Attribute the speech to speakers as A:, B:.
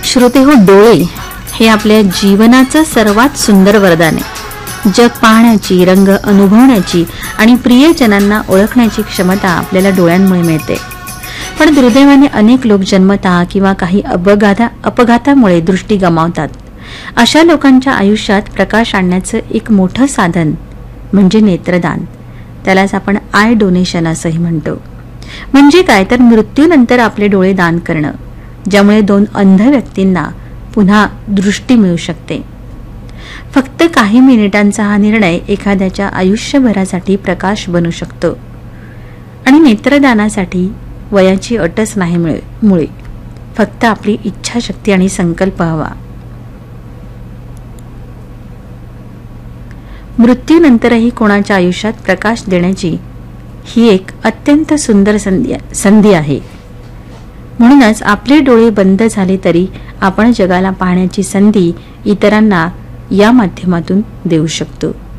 A: श्रोते हो, डोळे हे आपल्या जीवनाचं सर्वात सुंदर वरदान आहे. जग पाहण्याची, रंग अनुभवण्याची आणि प्रियजनांना ओळखण्याची क्षमता आपल्याला डोळ्यांमुळे मिळते. पण दुर्दैवाने अनेक लोक जन्मतः किंवा काही अपघातामुळे दृष्टी गमावतात. अशा लोकांच्या आयुष्यात प्रकाश आणण्याचं एक मोठं साधन म्हणजे नेत्रदान. त्यालाच आपण आय डोनेशन असंही म्हणतो. म्हणजे काय तर मृत्यूनंतर आपले डोळे दान करणं, ज्यामुळे 2 अंध व्यक्तींना पुन्हा दृष्टी मिळू शकते. फक्त काही मिनिटांचा हा निर्णय एखाद्याच्या आयुष्यभरासाठी प्रकाश बनू शकतो. आणि नेत्रदानासाठी वयाची अटच नाही मुळे फक्त आपली इच्छाशक्ती आणि संकल्प हवा. मृत्यूनंतरही कोणाच्या आयुष्यात प्रकाश देण्याची ही एक अत्यंत सुंदर संधी आहे. म्हणूनच आपले डोळे बंद झाले तरी आपण जगाला पाहण्याची संधी इतरांना या माध्यमातून देऊ शकतो.